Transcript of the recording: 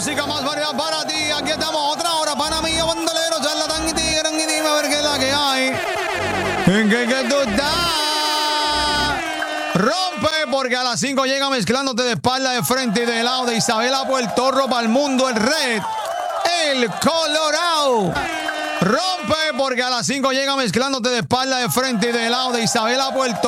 música, más variedad para ti. Aquí estamos otra hora, pana mío, bandolero, charlatán y tigre, y dime a ver qué es la que hay. ¿En qué tú estás? Rompe, porque a las 5 llega mezclándote de espalda, de frente y de lado, de Isabela Puertorro para el mundo, el Red, el Colorado. Rompe, porque a las 5 llega mezclándote de espalda, de frente y de lado, de Isabela Puertorro.